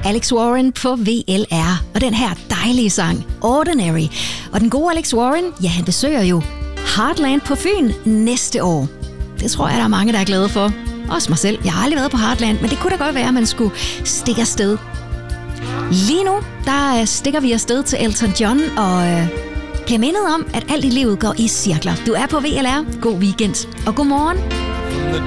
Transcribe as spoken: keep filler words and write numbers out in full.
Alex Warren på V L R. Og den her dejlige sang, Ordinary. Og den gode Alex Warren, ja, han besøger jo Heartland på Fyn næste år. Det tror jeg, der er mange, der er glade for. Også mig selv. Jeg har aldrig været på Heartland, men det kunne da godt være, at man skulle stikke afsted. Lige nu, der stikker vi afsted til Elton John og øh, bliver mindet om, at alt i livet går i cirkler. Du er på V L R. God weekend og god morgen.